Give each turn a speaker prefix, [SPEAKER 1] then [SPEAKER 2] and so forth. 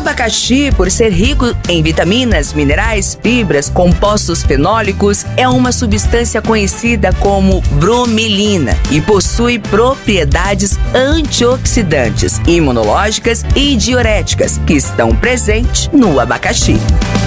[SPEAKER 1] abacaxi, por ser rico em vitaminas, minerais, fibras, compostos fenólicos, é uma substância conhecida como bromelina e possui propriedades antioxidantes, imunológicas e diuréticas que estão presentes no abacaxi.